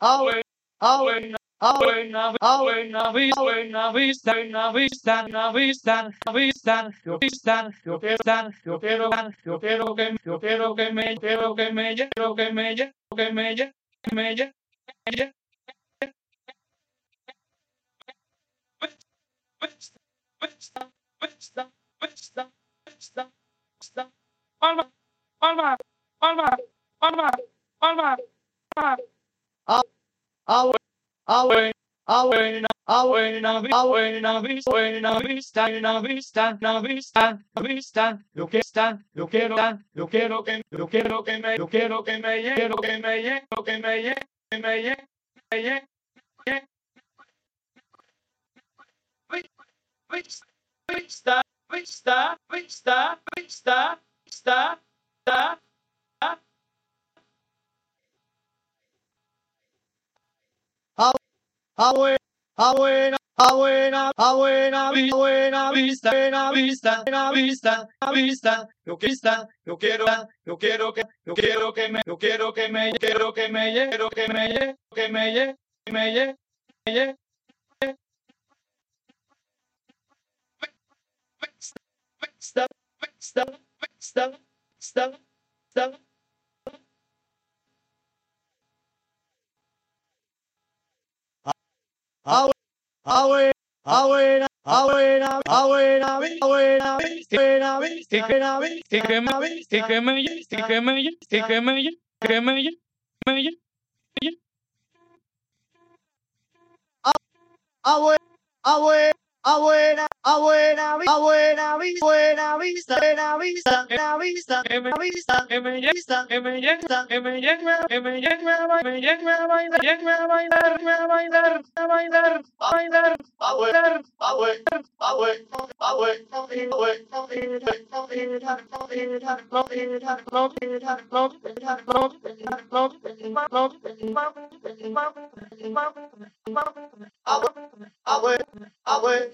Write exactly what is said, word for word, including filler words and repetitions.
Awe, awe, awe, na, awe, na, vis, awe, na, vista, na, vista, na, vista, na, vista, yo vista, yo quiero, tan, yo quiero, tan, yo quiero que, yo quiero que me, quiero que me, quiero que me, que me, que me, que me, Palma, palma, palma, palma, palma, palma. Awe, awe, awe, na, awe, na, vi- awe, na, vis, awe, na, vista, na, vista, na, vista, na, vista. Yo quiero, tan, yo quiero, tan, yo quiero que, yo quiero que me, yo quiero que me, llegue, quiero que me, llegue, quiero que me, llegue, que me, llegue, que me, llegue, llegue. Vista, vista, vista, vista, vista, vista, vista. Awe, awe, awe, awe, awe, vista, buena vista, buena vista, buena vista. Yo quiero, yo quiero, yo quiero que, yo quiero que me, yo quiero que me, quiero que me, quiero que me, que me, que me, que me, Vista, vista, vista, vista, vista. Awe, awe, awe, awe, awe, awe, awe, awe, abuela, abuela, abuela, buena vista, buena vista, buena vista, que me vista, que me vista, que me vista, que me llega, que me llega, me llega a bailar, llega a bailar, a bailar, a bailar, a bailar, a bailar, a bailar, a bailar, a bailar,